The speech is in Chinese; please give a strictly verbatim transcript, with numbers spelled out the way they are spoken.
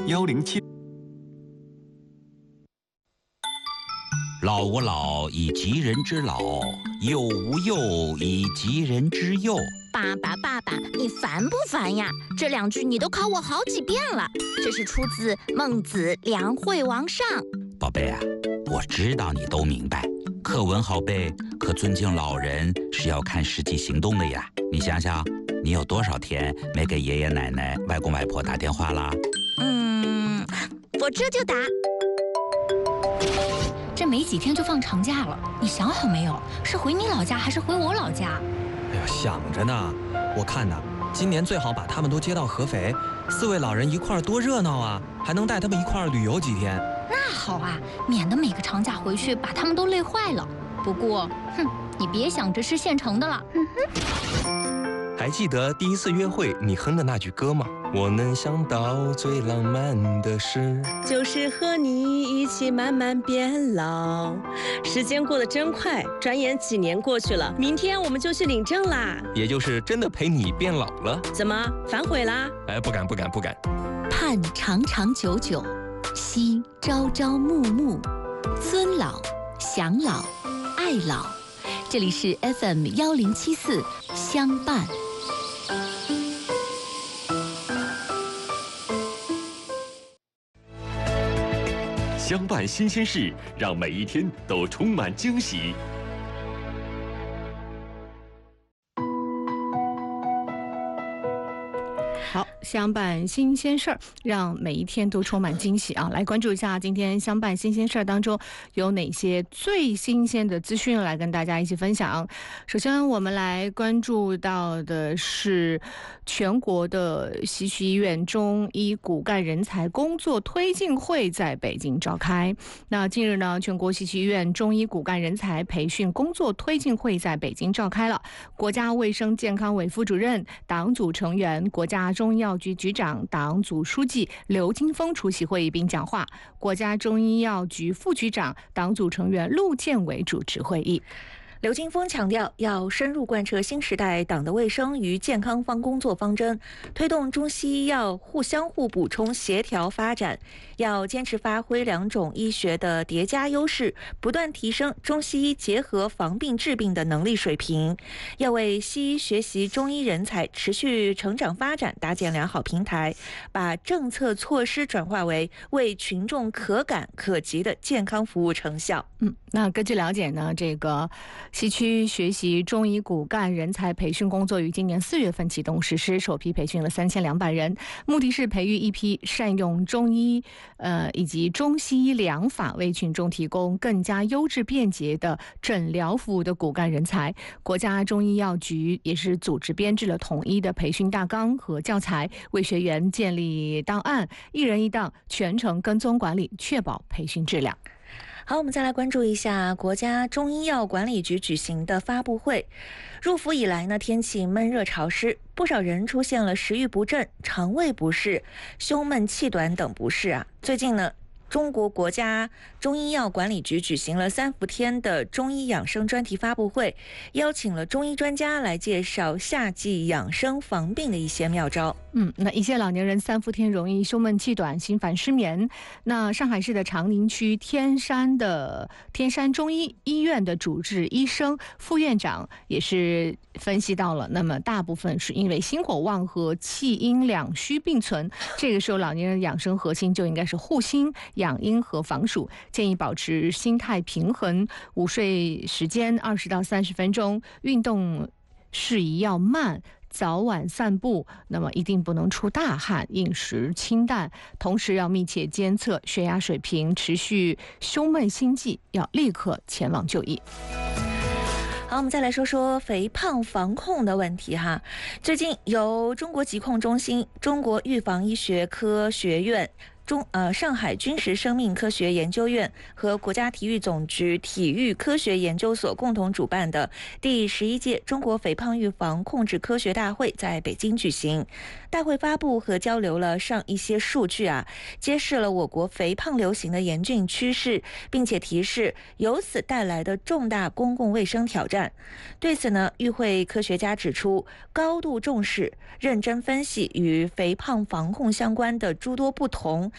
幺零七。 老吾老以及人之老，幼吾幼以及人之幼。 爸爸，爸爸，你烦不烦呀？这两句你都考我好几遍了。这是出自《孟子·梁惠王上》。 宝贝啊，我知道你都明白，课文好背，可尊敬老人是要看实际行动的呀。你想想，你有多少天没给爷爷奶奶、外公外婆打电话啦？ 嗯，我这就打。 这没几天就放长假了，你想好没有？是回你老家还是回我老家？ 哎呀，想着呢。我看呢，今年最好把他们都接到合肥，四位老人一块儿多热闹啊！还能带他们一块儿旅游几天。 那好啊，免得每个长假回去把他们都累坏了。不过，哼，你别想着吃现成的了。嗯哼。还记得第一次约会你哼的那句歌吗？我能想到最浪漫的事， 就是和你一起慢慢变老。时间过得真快，转眼几年过去了，明天我们就去领证啦。 也就是真的陪你变老了。 怎么反悔啦？ 哎，不敢不敢不敢。 盼长长久久，惜朝朝暮暮，尊老享老爱老。这里是 F M 幺零七四相伴。 相伴新鲜事，让每一天都充满惊喜。 好，相伴新鲜事儿，让每一天都充满惊喜啊！来关注一下今天相伴新鲜事儿当中有哪些最新鲜的资讯，来跟大家一起分享。首先，我们来关注到的是全国的西区医院中医骨干人才工作推进会在北京召开。那近日呢，全国西区医院中医骨干人才培训工作推进会在北京召开了。国家卫生健康委副主任、党组成员、国家中医药局局长、党组书记刘金峰出席会议并讲话，国家中医药局副局长、党组成员陆建伟主持会议。 刘金峰强调，要深入贯彻新时代党的卫生与健康方工作方针，推动中西医药互相互补充协调发展，要坚持发挥两种医学的叠加优势，不断提升中西医结合防病治病的能力水平，要为西医学习中医人才持续成长发展搭建良好平台，把政策措施转化为为群众可感可及的健康服务成效。 嗯，那根据了解呢，这个西区学习中医骨干人才培训工作于今年四月份启动实施，首批培训了三千两百人，目的是培育一批善用中医呃以及中西医疗法，为群众提供更加优质便捷的诊疗服务的骨干人才。国家中医药局也是组织编制了统一的培训大纲和教材，为学员建立档案，一人一档，全程跟踪管理，确保培训质量。 好，我们再来关注一下国家中医药管理局举行的发布会。入伏以来呢，天气闷热潮湿，不少人出现了食欲不振、肠胃不适、胸闷气短等不适啊。最近呢，中国国家中医药管理局举行了三伏天的中医养生专题发布会，邀请了中医专家来介绍夏季养生防病的一些妙招。 嗯，那一些老年人三伏天容易胸闷气短、心烦失眠。那上海市的长宁区天山的天山中医医院的主治医生、副院长也是分析到了，那么大部分是因为心火旺和气阴两虚并存。这个时候，老年人养生核心就应该是护心、养阴和防暑，建议保持心态平衡，午睡时间二十到三十分钟，运动适宜要慢。早晚散步，那么一定不能出大汗，饮食清淡，同时要密切监测血压水平，持续胸闷心悸，要立刻前往就医。 好，我们再来说说肥胖防控的问题哈。最近由中国疾控中心、中国预防医学科学院、中呃上海军事生命科学研究院和国家体育总局体育科学研究所共同主办的第十一届中国肥胖预防控制科学大会在北京举行。大会发布和交流了上一些数据啊，揭示了我国肥胖流行的严峻趋势，并且提示由此带来的重大公共卫生挑战。对此呢，与会科学家指出，高度重视、认真分析与肥胖防控相关的诸多不同。